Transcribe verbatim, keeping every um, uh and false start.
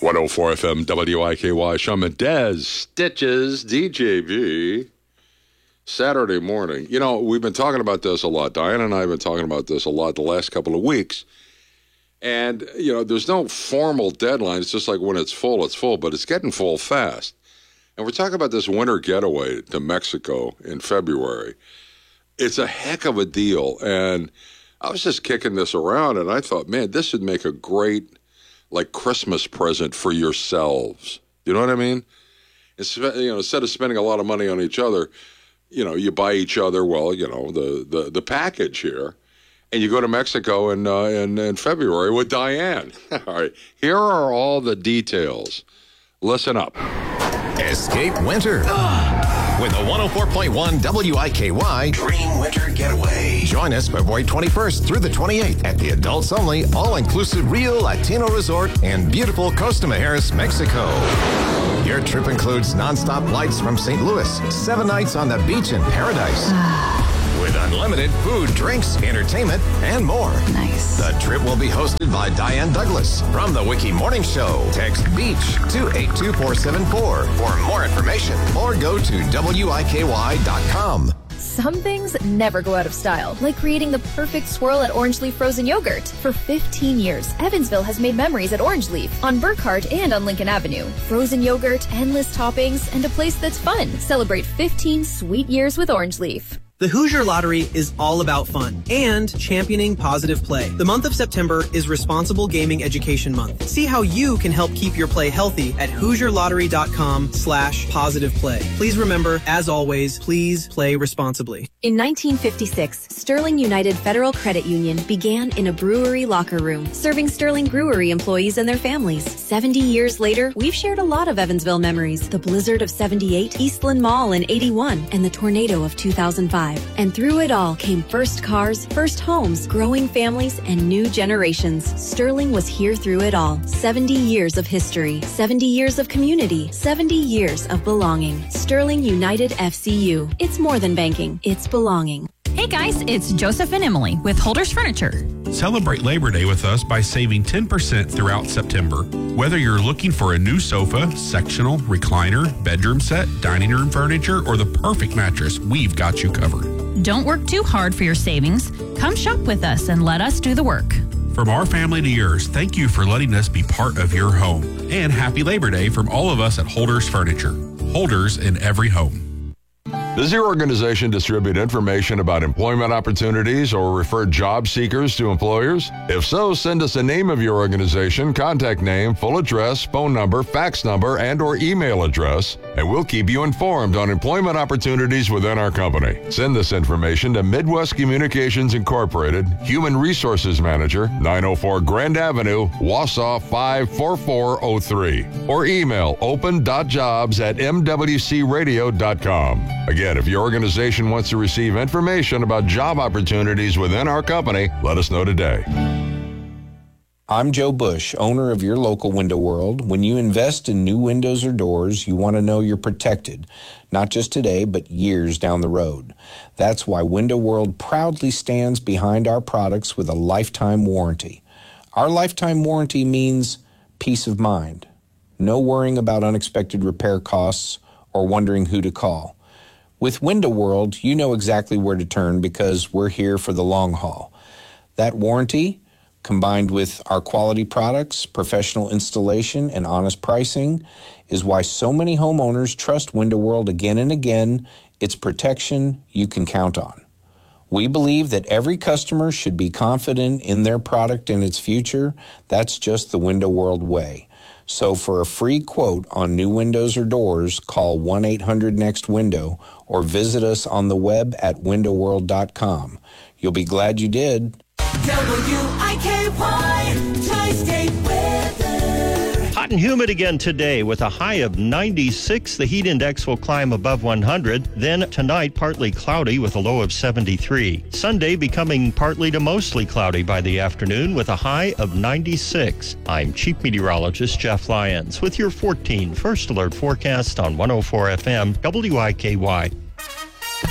one oh four F M W I K Y, Shawn Mendes, Stitches, D J V, Saturday morning. You know, we've been talking about this a lot. Diana and I have been talking about this a lot the last couple of weeks. And, you know, there's no formal deadline. It's just like when it's full, it's full, but it's getting full fast. And we're talking about this winter getaway to Mexico in February. It's a heck of a deal. And I was just kicking this around, and I thought, man, this would make a great, like, Christmas present for yourselves. You know what I mean? It's, you know, instead of spending a lot of money on each other, you know, you buy each other, well, you know, the the, the package here, and you go to Mexico in, uh, in, in February with Diane. All right, here are all the details. Listen up. Escape winter with the one oh four point one W I K Y Dream Winter Getaway. Join us February twenty-first through the twenty-eighth at the adults-only, all-inclusive Rio Latino Resort in beautiful Costa Mujeres, Mexico. Your trip includes nonstop flights from Saint Louis, seven nights on the beach in paradise. With unlimited food, drinks, entertainment, and more. Nice. The trip will be hosted by Diane Douglas from the Wiki Morning Show. Text BEACH to eight two four seven four for more information or go to W I K Y dot com. Some things never go out of style, like creating the perfect swirl at Orange Leaf frozen yogurt. For fifteen years, Evansville has made memories at Orange Leaf, on Burkhart and on Lincoln Avenue. Frozen yogurt, endless toppings, and a place that's fun. Celebrate fifteen sweet years with Orange Leaf. The Hoosier Lottery is all about fun and championing positive play. The month of September is Responsible Gaming Education Month. See how you can help keep your play healthy at Hoosier Lottery dot com slash positive play. Please remember, as always, please play responsibly. In nineteen fifty-six, Sterling United Federal Credit Union began in a brewery locker room, serving Sterling Brewery employees and their families. seventy years later, we've shared a lot of Evansville memories. The blizzard of seventy-eight, Eastland Mall in eighty-one, and the tornado of two thousand five. And through it all came first cars, first homes, growing families, and new generations. Sterling was here through it all. seventy years of history, seventy years of community, seventy years of belonging. Sterling United F C U. It's more than banking. It's belonging. Hey guys, it's Joseph and Emily with Holders Furniture. Celebrate Labor Day with us by saving ten percent throughout September. Whether you're looking for a new sofa, sectional, recliner, bedroom set, dining room furniture, or the perfect mattress, we've got you covered. Don't work too hard for your savings. Come shop with us and let us do the work. From our family to yours, thank you for letting us be part of your home. And happy Labor Day from all of us at Holders Furniture. Holders in every home. Does your organization distribute information about employment opportunities or refer job seekers to employers? If so, send us the name of your organization, contact name, full address, phone number, fax number, and or email address, and we'll keep you informed on employment opportunities within our company. Send this information to Midwest Communications Incorporated, Human Resources Manager, nine oh four Grand Avenue, Wausau five four four oh three, or email open dot jobs at m w c radio dot com. Again, if your organization wants to receive information about job opportunities within our company, let us know today. I'm Joe Bush, owner of your local Window World. When you invest in new windows or doors, you want to know you're protected, not just today, but years down the road. That's why Window World proudly stands behind our products with a lifetime warranty. Our lifetime warranty means peace of mind. No worrying about unexpected repair costs or wondering who to call. With Window World, you know exactly where to turn because we're here for the long haul. That warranty, combined with our quality products, professional installation, and honest pricing, is why so many homeowners trust Window World again and again. It's protection you can count on. We believe that every customer should be confident in their product and its future. That's just the Window World way. So for a free quote on new windows or doors, call one eight hundred next window or visit us on the web at window world dot com. You'll be glad you did. W I K Y Tri-State Weather. Hot and humid again today with a high of ninety-six. The heat index will climb above one hundred. Then tonight, partly cloudy with a low of seventy-three. Sunday becoming partly to mostly cloudy by the afternoon with a high of ninety-six. I'm Chief Meteorologist Jeff Lyons with your fourteen First Alert forecast on one oh four F M W I K Y.